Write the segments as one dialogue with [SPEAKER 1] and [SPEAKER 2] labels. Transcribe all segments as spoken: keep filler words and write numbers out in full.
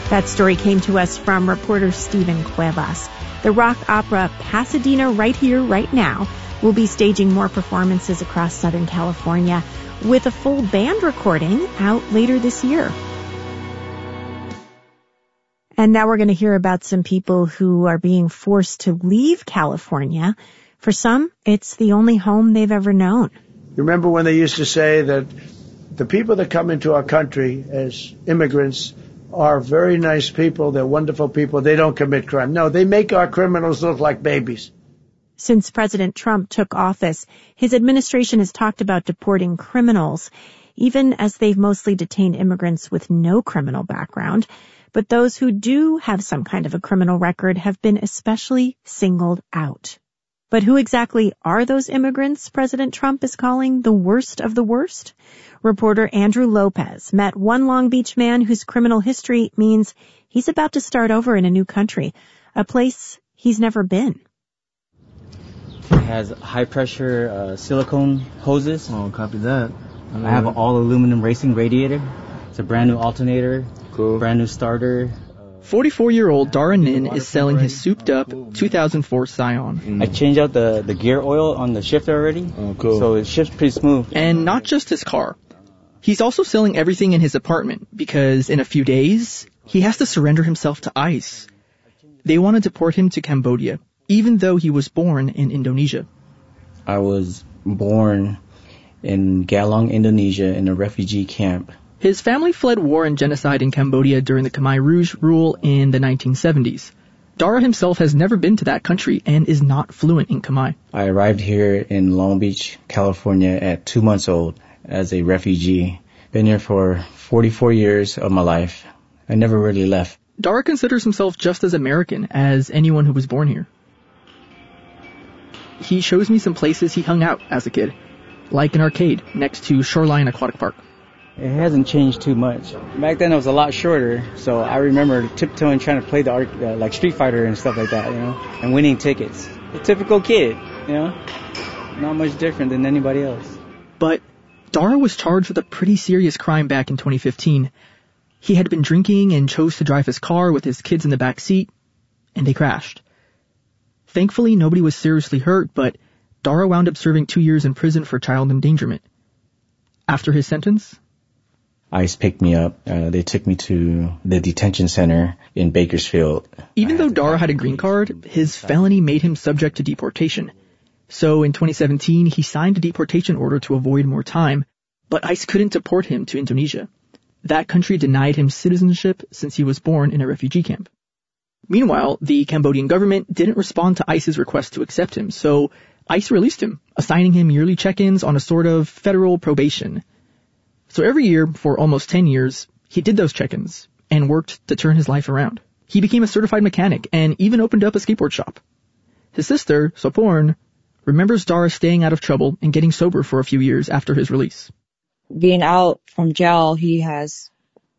[SPEAKER 1] That story came to us from reporter Stephen Cuevas. The rock opera Pasadena Right Here, Right Now will be staging more performances across Southern California with a full band recording out later this year. And now we're going to hear about some people who are being forced to leave California. For some, it's the only home they've ever known.
[SPEAKER 2] Remember when they used to say that the people that come into our country as immigrants are very nice people, they're wonderful people, they don't commit crime. No, they make our criminals look like babies.
[SPEAKER 1] Since President Trump took office, his administration has talked about deporting criminals, even as they've mostly detained immigrants with no criminal background. But those who do have some kind of a criminal record have been especially singled out. But who exactly are those immigrants President Trump is calling the worst of the worst? Reporter Andrew Lopez met one Long Beach man whose criminal history means he's about to start over in a new country, a place he's never been.
[SPEAKER 3] It has high-pressure uh, silicone hoses.
[SPEAKER 4] Oh, copy that.
[SPEAKER 3] Um, I have an all-aluminum racing radiator. It's a brand-new alternator, cool. Brand-new starter.
[SPEAKER 5] forty-four-year-old Dara Nin is selling his souped-up two thousand four Scion.
[SPEAKER 3] Mm. I changed out the, the gear oil on the shifter already, oh, cool. So it shifts pretty smooth.
[SPEAKER 5] And not just his car. He's also selling everything in his apartment because in a few days, he has to surrender himself to ICE. They want to deport him to Cambodia, even though he was born in Indonesia.
[SPEAKER 3] I was born in Galong, Indonesia, in a refugee camp.
[SPEAKER 5] His family fled war and genocide in Cambodia during the Khmer Rouge rule in the nineteen seventies. Dara himself has never been to that country and is not fluent in Khmer.
[SPEAKER 3] I arrived here in Long Beach, California at two months old as a refugee. Been here for forty-four years of my life. I never really left.
[SPEAKER 5] Dara considers himself just as American as anyone who was born here. He shows me some places he hung out as a kid, like an arcade next to Shoreline Aquatic Park.
[SPEAKER 3] It hasn't changed too much. Back then I was a lot shorter, so I remember tiptoeing trying to play the art, uh, like Street Fighter and stuff like that, you know, and winning tickets. A typical kid, you know, not much different than anybody else.
[SPEAKER 5] But Dara was charged with a pretty serious crime back in twenty fifteen. He had been drinking and chose to drive his car with his kids in the back seat, and they crashed. Thankfully, nobody was seriously hurt, but Dara wound up serving two years in prison for child endangerment. After his sentence,
[SPEAKER 3] ICE picked me up. Uh, they took me to the detention center in Bakersfield.
[SPEAKER 5] Even though Dara had a green card, his felony made him subject to deportation. So in twenty seventeen, he signed a deportation order to avoid more time, but ICE couldn't deport him to Indonesia. That country denied him citizenship since he was born in a refugee camp. Meanwhile, the Cambodian government didn't respond to ICE's request to accept him, so ICE released him, assigning him yearly check-ins on a sort of federal probation. So every year, for almost ten years, he did those check-ins and worked to turn his life around. He became a certified mechanic and even opened up a skateboard shop. His sister, Soporn, remembers Dara staying out of trouble and getting sober for a few years after his release.
[SPEAKER 6] Being out from jail, he has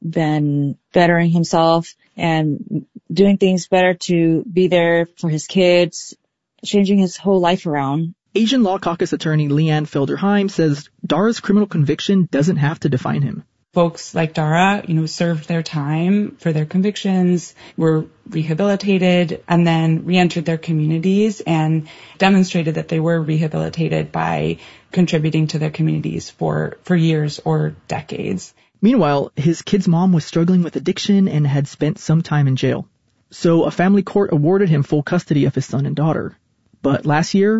[SPEAKER 6] been bettering himself and doing things better to be there for his kids, changing his whole life around.
[SPEAKER 5] Asian Law Caucus attorney Leanne Felderheim says Dara's criminal conviction doesn't have to define him.
[SPEAKER 7] Folks like Dara, you know, served their time for their convictions, were rehabilitated, and then re-entered their communities and demonstrated that they were rehabilitated by contributing to their communities for, for years or decades.
[SPEAKER 5] Meanwhile, his kid's mom was struggling with addiction and had spent some time in jail. So a family court awarded him full custody of his son and daughter. But last year,